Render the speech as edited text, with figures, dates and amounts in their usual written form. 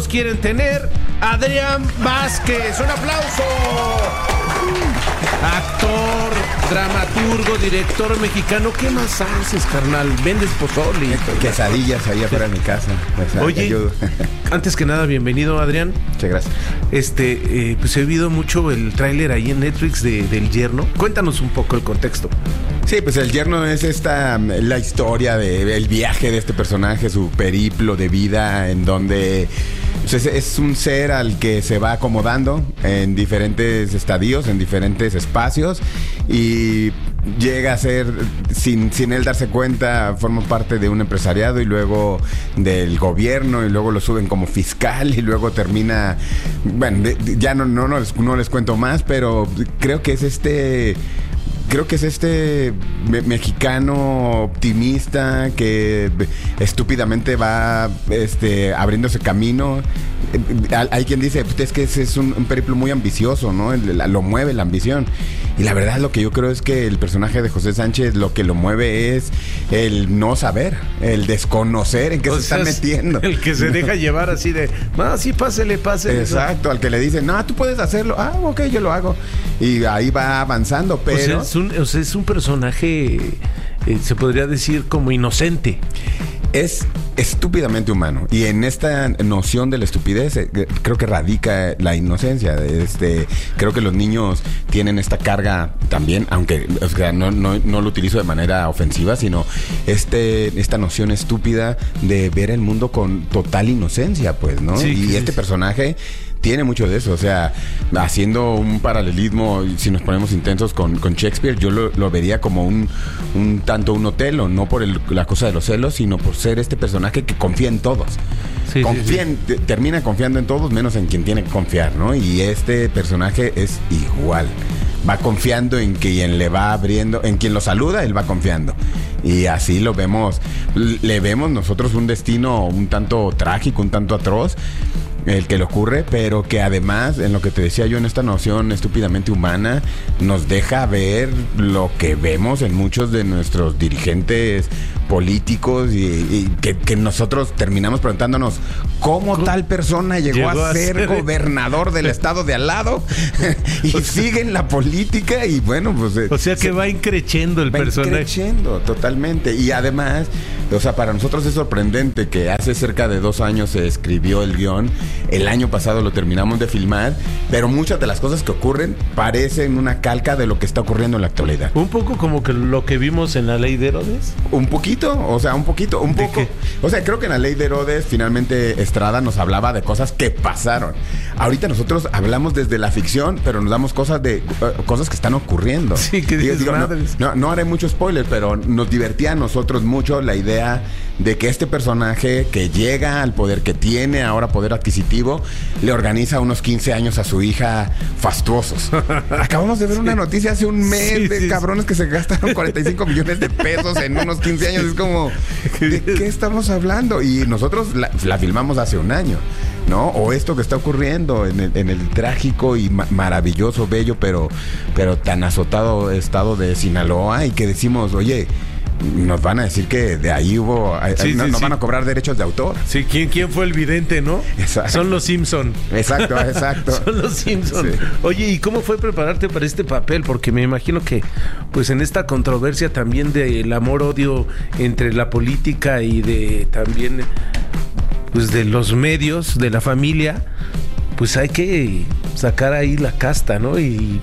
todos quieren tener, Adrián Vázquez. ¡Un aplauso! Actor, dramaturgo, director mexicano. ¿Qué más haces, carnal? ¿Vendes pozole? Quesadillas ahí afuera de mi casa. Pues, oye, antes que nada, bienvenido, Adrián. Muchas gracias. Pues he oído mucho el tráiler ahí en Netflix del Yerno. Cuéntanos un poco el contexto. Sí, pues El Yerno es la historia del viaje de este personaje, su periplo de vida, en donde pues, es un ser al que se va acomodando en diferentes estadios, en diferentes espacios, y llega a ser, sin él darse cuenta, forma parte de un empresariado y luego del gobierno, y luego lo suben como fiscal y luego termina, bueno, ya no les cuento más, pero creo que es este mexicano optimista que estúpidamente va abriéndose camino. Hay quien dice, pues es que ese es un periplo muy ambicioso, ¿no? Lo mueve la ambición. Y la verdad, lo que yo creo es que el personaje de José Sánchez, lo que lo mueve es el no saber, el desconocer en qué se está metiendo. El que se deja llevar así de, no, sí, pásele. Exacto, al que le dicen, no, tú puedes hacerlo. Ah, ok, yo lo hago. Y ahí va avanzando, pero... es un personaje, se podría decir, como inocente. Es estúpidamente humano, y en esta noción de la estupidez creo que radica la inocencia. Creo que los niños tienen esta carga también, aunque no lo utilizo de manera ofensiva, sino esta noción estúpida de ver el mundo con total inocencia, pues, ¿no? Sí, y este personaje tiene mucho de eso, o sea, haciendo un paralelismo, si nos ponemos intensos con Shakespeare, yo lo vería como un Otelo, no por la cosa de los celos, sino por ser este personaje que confía en todos. Termina confiando en todos, menos en quien tiene que confiar, ¿no? Y este personaje es igual. Va confiando en quien le va abriendo, en quien lo saluda, él va confiando. Y así lo vemos, le vemos nosotros un destino un tanto trágico, un tanto atroz, el que le ocurre, pero que además, en lo que te decía yo, en esta noción estúpidamente humana, nos deja ver lo que vemos en muchos de nuestros dirigentes políticos, y que nosotros terminamos preguntándonos cómo tal persona llegó a ser gobernador del estado de al lado y sigue en la política. Y bueno, pues... O sea que va increciendo el personaje. Va increciendo totalmente. Y además, o sea, para nosotros es sorprendente que hace cerca de 2 años se escribió el guión. El año pasado lo terminamos de filmar, pero muchas de las cosas que ocurren parecen una calca de lo que está ocurriendo en la actualidad. Un poco como que lo que vimos en La Ley de Herodes. Un poco. O sea, creo que en La Ley de Herodes finalmente Estrada nos hablaba de cosas que pasaron. Ahorita nosotros hablamos desde la ficción, pero nos damos cosas que están ocurriendo. Sí, que dices, no haré mucho spoiler, pero nos divertía a nosotros mucho la idea de que este personaje que llega al poder, que tiene ahora poder adquisitivo, le organiza unos 15 años a su hija fastuosos. Acabamos de ver una noticia hace un mes de cabrones que se gastaron 45 millones de pesos en unos 15 años. Es como, ¿de qué estamos hablando? Y nosotros la filmamos hace un año, ¿no? O esto que está ocurriendo en el trágico y maravilloso, bello, pero tan azotado estado de Sinaloa, y que decimos, oye, nos van a decir que de ahí hubo... nos van a cobrar derechos de autor. Sí, ¿quién fue el vidente, no? Exacto. Son los Simpson. Exacto. Son los Simpson. Sí. Oye, ¿y cómo fue prepararte para este papel? Porque me imagino que, pues, en esta controversia también del amor-odio entre la política y de también, pues, de los medios, de la familia, pues hay que sacar ahí la casta, ¿no? Y